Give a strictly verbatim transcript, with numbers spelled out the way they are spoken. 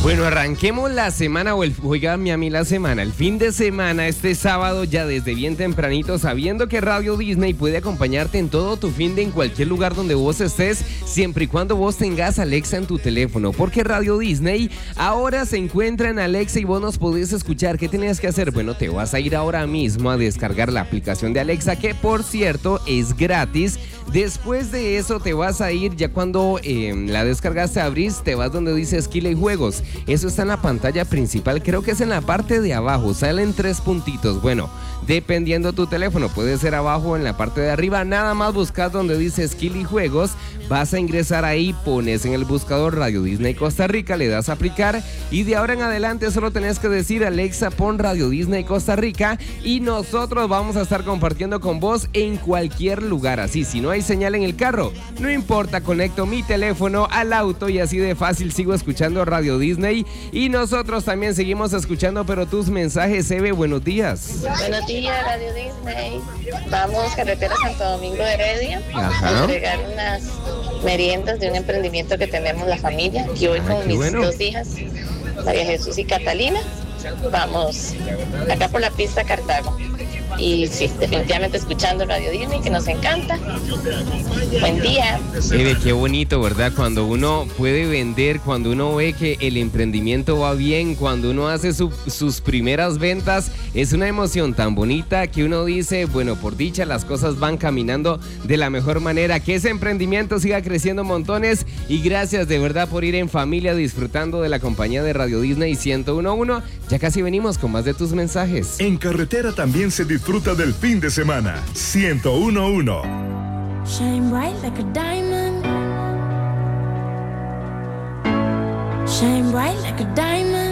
Bueno, arranquemos la semana o el, oiganme a mí la semana, el fin de semana, este sábado ya desde bien tempranito, sabiendo que Radio Disney puede acompañarte en todo tu fin de en cualquier lugar donde vos estés, siempre y cuando vos tengas Alexa en tu teléfono, porque Radio Disney ahora se encuentra en Alexa y vos nos podés escuchar. ¿Qué tenías que hacer? Bueno, te vas a ir ahora mismo a descargar la aplicación de Alexa, que por cierto es gratis. Después de eso te vas a ir, ya cuando eh, la descargaste, abrís, te vas donde dice Esquila y Juegos. Eso está en la pantalla principal, creo que es en la parte de abajo, salen tres puntitos. Bueno, dependiendo tu teléfono, puede ser abajo o en la parte de arriba. Nada más buscas donde dice Esquila y Juegos, vas a ingresar ahí, pones en el buscador Radio Disney Costa Rica, le das a aplicar y de ahora en adelante solo tenés que decir Alexa, pon Radio Disney Costa Rica y nosotros vamos a estar compartiendo con vos en cualquier lugar. Así, si no hay señal en el carro, no importa, conecto mi teléfono al auto y así de fácil sigo escuchando Radio Disney y nosotros también seguimos escuchando, pero tus mensajes, Eve, buenos días. Buenos días, Radio Disney. Vamos carretera Santo Domingo de Heredia. Ajá. A entregar unas meriendas de un emprendimiento que tenemos la familia. Aquí voy Ah, con qué mis bueno. dos hijas, María Jesús y Catalina. Vamos acá por la pista Cartago. Y sí, definitivamente escuchando Radio Disney, que nos encanta. Buen día. Eve, qué bonito, ¿verdad? Cuando uno puede vender, cuando uno ve que el emprendimiento va bien, cuando uno hace su, sus primeras ventas, es una emoción tan bonita que uno dice, bueno, por dicha las cosas van caminando de la mejor manera, que ese emprendimiento siga creciendo montones y gracias de verdad por ir en familia disfrutando de la compañía de Radio Disney ciento uno punto uno. Ya casi venimos con más de tus mensajes. En carretera también se disfruta del fin de semana. ciento uno punto uno. Shine bright like a diamond. Shine bright like a diamond.